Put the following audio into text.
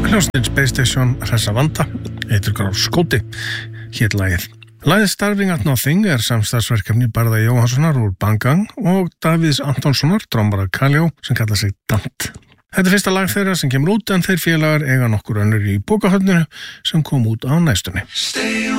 Hljómsveitin Space Station hressa vanda, heitir Grár skóti, hét lagið. Lagið Starving at Nothing samstarfsverkefni Barða Jóhannssonar úr Bangang og Davíðs Antonssonar, trommara Kaljó, sem kallar sig Dant. Þetta fyrsta lag þeirra sem kemur út en þeir félagar eiga nokkur önnur í bókahöfninu sem kom út á næstunni.